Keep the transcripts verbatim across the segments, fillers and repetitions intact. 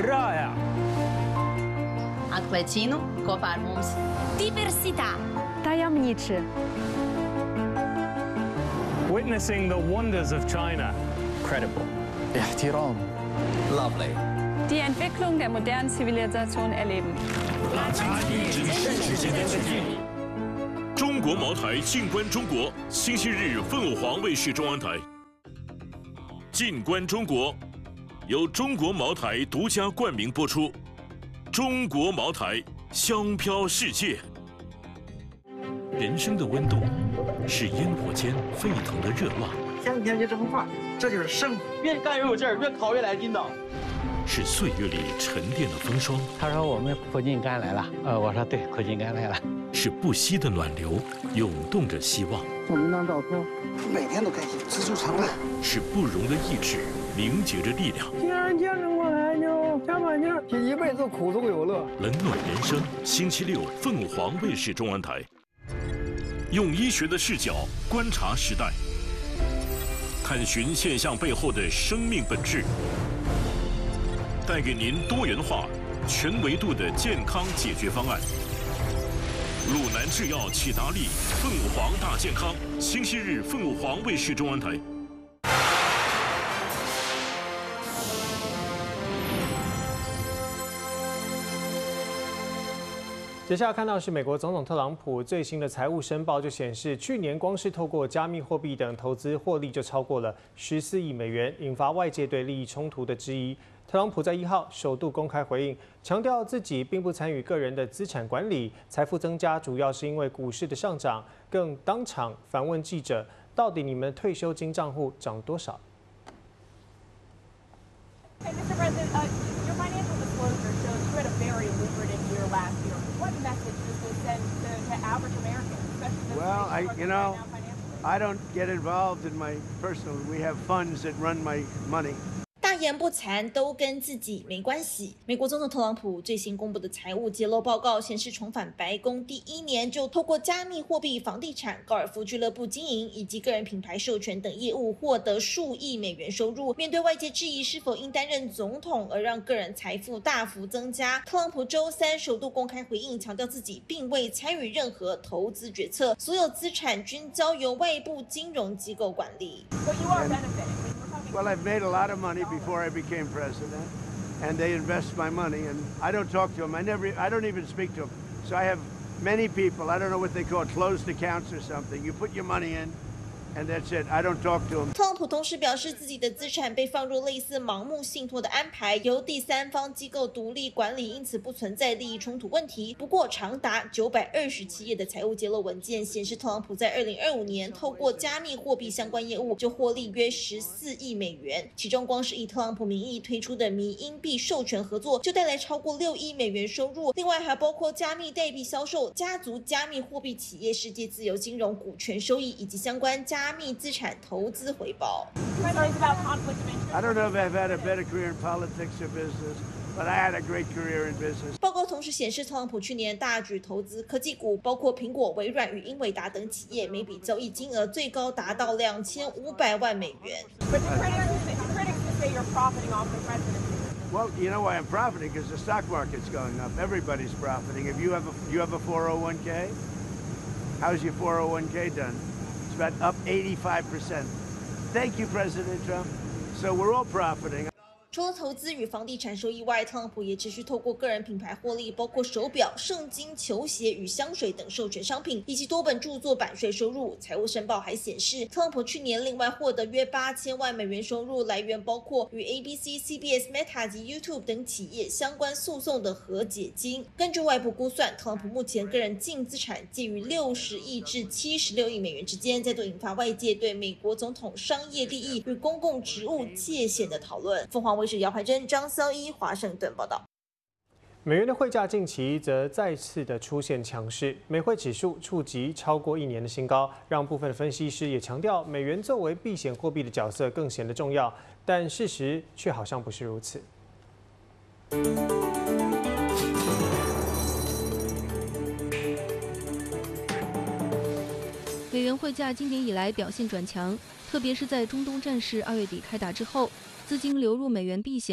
رائع. Atlecino kopā ar mums. Diversità. Tajemniczy. Witnessing the wonders of China. Credible. احترام. Lovely. Die Entwicklung der modernen Zivilisation erleben. 中国茅台静观中国，星期日凤凰黄卫视中央台。静观中国，由中国茅台独家冠名播出。中国茅台，香飘世界。人生的温度是烟火间沸腾的热浪。 前几天就这么话，这就是生活。越干越有劲儿，越烤越来劲道。 是岁月里沉淀的风霜。 他说我们苦尽甘来了，呃，我说对，苦尽甘来了。 是不息的暖流，涌动着希望。 我们当照片，每天都开心，知足常乐。 是不容的意志，凝结着力量。 既然见证过来就加把劲儿，这一辈子苦中有乐。 冷暖人生，星期六凤凰卫视中央台。用医学的视角观察时代，探寻现象背后的生命本质。带给您多元化、全维度的健康解决方案。鲁南制药启达利凤凰大健康，星期日凤凰卫视中央台。 接下来看到是美国总统特朗普最新的财务申报，就显示去年光是透过加密货币等投资获利就超过了十四亿美元，引发外界对利益冲突的质疑。特朗普在一号首度公开回应，强调自己并不参与个人的资产管理，财富增加主要是因为股市的上涨，更当场反问记者，到底你们退休金账户涨多少？ Hey, Mister President, uh, your financial disclosure shows you had a very lucrative year last year. What message does this send to, to average Americans, especially those well, I, you know, right now financially? I don't get involved in my personal. We have funds that run my money. 大言不惭都跟自己没关系。美国总统特朗普最新公布的财务揭露报告显示，重返白宫第一年就透过加密货币、房地产、高尔夫俱乐部经营以及个人品牌授权等业务获得数亿美元收入。面对外界质疑是否因担任总统而让个人财富大幅增加，特朗普周三首度公开回应，强调自己并未参与任何投资决策，所有资产均交由外部金融机构管理。 But you are benefiting. Well, I've made a lot of money before I became president, and they invest my money, and I don't talk to them. I never, I don't even speak to them. So I have many people, I don't know what they call it, closed accounts or something. You put your money in, and that's it. I don't talk to them. 特朗普同时表示，自己的资产被放入类似盲目信托的安排，由第三方机构独立管理，因此不存在利益冲突问题。不过，长达九百二十七页的财务揭露文件显示，特朗普在二零二五年透过加密货币相关业务就获利约十四亿美元，其中光是以特朗普名义推出的迷因币授权合作就带来超过六亿美元收入，另外还包括加密代币销售、家族加密货币企业世界自由金融股权收益以及相关加密资产投资回报。 I don't know if I've had a better career in politics or business, but I had a great career in business. 报告同时显示，特朗普去年大举投资科技股，包括苹果、微软与英伟达等企业，每笔交易金额最高达到两千五百万美元。 But the critics, the critics say you're profiting off the presidency. Well, you know why I'm profiting? Because the stock market's going up. Everybody's profiting. If you have a, you have a four oh one k, how's your four oh one k done? It's about up eighty-five percent. Thank you, President Trump. So we're all profiting. 除了投资与房地产收益外，特朗普也持续透过个人品牌获利，包括手表、圣经、球鞋与香水等授权商品，以及多本著作版税收入。财务申报还显示，特朗普去年另外获得约八千万美元收入，来源包括与 A B C、C B S、Meta 及 YouTube 等企业相关诉讼的和解金。根据外部估算，特朗普目前个人净资产介于六十亿至七十六亿美元之间，再度引发外界对美国总统商业利益与公共职务界限的讨论。凤凰卫视姚怀珍、张潇一华盛顿报道。 美元的汇价近期则再次的出现强势，美汇指数触及超过一年的新高，让部分分析师也强调，美元作为避险货币的角色更显得重要。但事实却好像不是如此。 美元汇价今年以来表现转强，特别是在中东战事二月底开打之后，资金流入美元避险。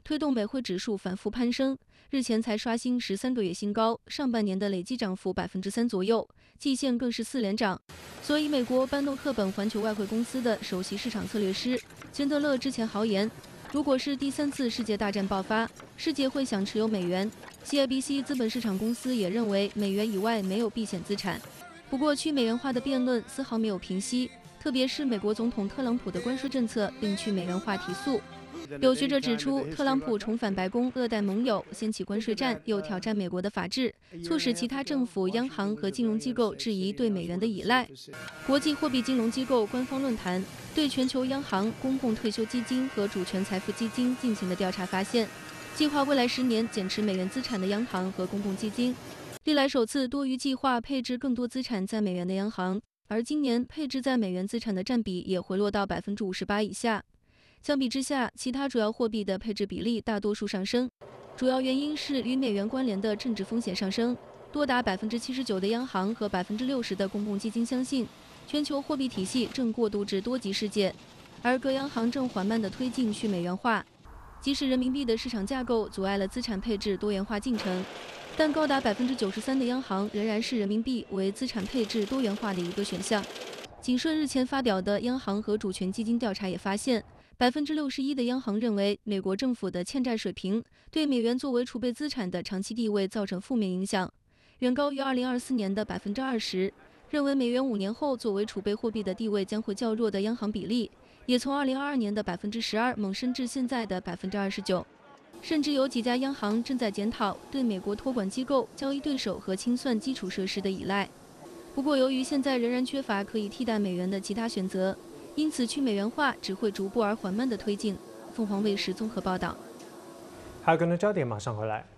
推动美汇指数反复攀升，日前才刷新十三个月新高，上半年的累计涨幅百分之三左右，季线更是四连涨。所以，美国班诺克本环球外汇公司的首席市场策略师钱德勒之前豪言，如果是第三次世界大战爆发，世界会想持有美元。C I B C 资本市场公司也认为，美元以外没有避险资产。不过，去美元化的辩论丝毫没有平息，特别是美国总统特朗普的关税政策令去美元化提速。有学者指出，特朗普重返白宫，恶待盟友，掀起关税战，又挑战美国的法治，促使其他政府、央行和金融机构质疑对美元的依赖。国际货币金融机构官方论坛对全球央行、公共退休基金和主权财富基金进行的调查发现，计划未来十年减持美元资产的央行和公共基金，历来首次多于计划配置更多资产在美元的央行，而今年配置在美元资产的占比也回落到百分之五十八以下。相比之下，其他主要货币的配置比例大多数上升，主要原因是与美元关联的政治风险上升。多达百分之七十九的央行和百分之六十的公共基金相信，全球货币体系正过渡至多极世界，而各央行正缓慢地推进去美元化。即使人民币的市场架构阻碍了资产配置多元化进程，但高达百分之九十三的央行仍然视人民币为资产配置多元化的一个选项。景顺日前发表的央行和主权基金调查也发现，百分之六十一的央行认为美国政府的欠债水平对美元作为储备资产的长期地位造成负面影响，远高于二零二四年的百分之二十。认为美元五年后作为储备货币的地位将会较弱的央行比例，也从二零二二年的百分之十二猛升至现在的百分之二十九。甚至有几家央行正在检讨对美国托管机构、交易对手和清算基础设施的依赖。不过，由于现在仍然缺乏可以替代美元的其他选择，因此去美元化只会逐步而缓慢地推进。凤凰卫视综合报道。 还有更多焦点马上回来。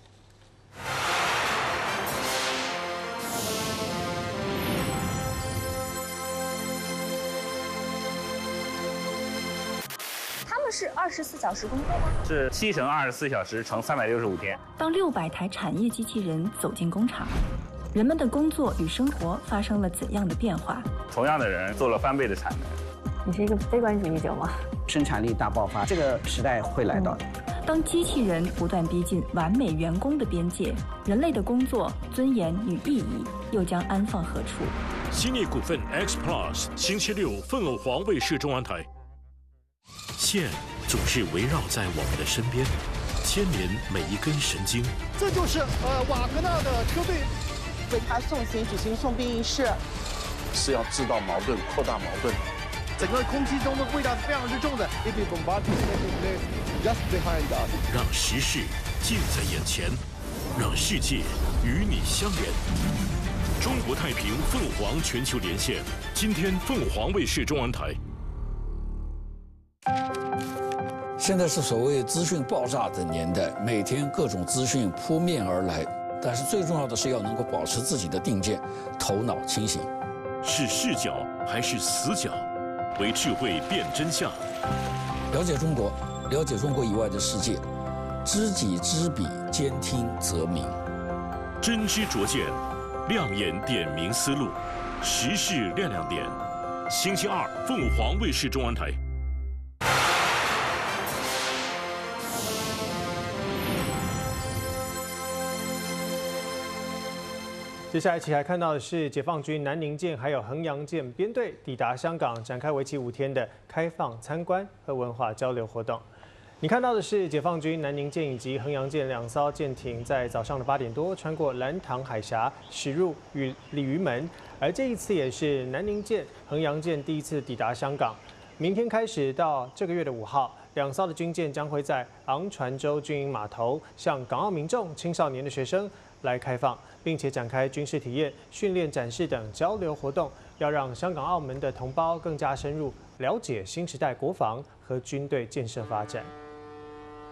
他们是二十四小时工作吗？ 是七乘二十四小时乘三百六十五天。 当六百台产业机器人走进工厂，人们的工作与生活发生了怎样的变化？ 同样的人做了翻倍的产能。 你是一个悲观主义者吗？ 生产力大爆发，这个时代会来到的。 嗯、当机器人不断逼近完美员工的边界，人类的工作尊严与意义又将安放何处？ 兴业股份 X Plus 星期六凤凰黄卫视中央台。线总是围绕在我们的身边，牵连每一根神经。 这就是呃瓦格纳的车队为他送行举行送殡仪式， 是要制造矛盾，扩大矛盾。 整个空气中的味道是非常之重的。 让时事近在眼前，让世界与你相连。中国太平凤凰全球连线，今天凤凰卫视中央台。 现在是所谓资讯爆炸的年代，每天各种资讯扑面而来，但是最重要的是要能够保持自己的定见，头脑清醒。 是视角还是死角？为智慧辨真相。 了解中国，了解中国以外的世界，知己知彼，兼听则明。 真知灼见，亮眼点明思路，时事亮亮点。星期二，凤凰卫视中央台。 接下来一起来看到的是解放军南宁舰还有衡阳舰编队抵达香港，展开为期五天的开放参观和文化交流活动。你看到的是解放军南宁舰以及衡阳舰两艘舰艇在早上的八点多穿过兰塘海峡驶入与鲤鱼门，而这一次也是南宁舰、衡阳舰第一次抵达香港。明天开始到这个月的五号，两艘的军舰将会在昂船洲军营码头向港澳民众、青少年的学生来开放，并且展开军事体验、训练、展示等交流活动，要让香港、澳门的同胞更加深入了解新时代国防和军队建设发展。